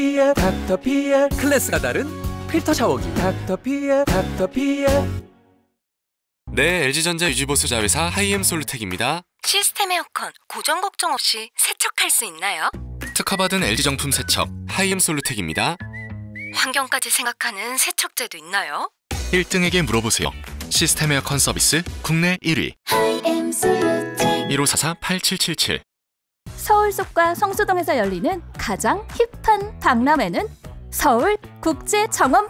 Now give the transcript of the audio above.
닥터피엘 클래스가 다른 필터 샤워기 닥터피엘. 네, LG전자 유지보수 자회사 하이엠 솔루텍입니다. 시스템 에어컨 고정 걱정 없이 세척할 수 있나요? 특허받은 LG 정품 세척 하이엠 솔루텍입니다. 환경까지 생각하는 세척제도 있나요? 1등에게 물어보세요. 시스템 에어컨 서비스 국내 1위 1544-8777. 서울 속과 성수동에서 열리는 가장 힙한 박람회는 서울 국제정원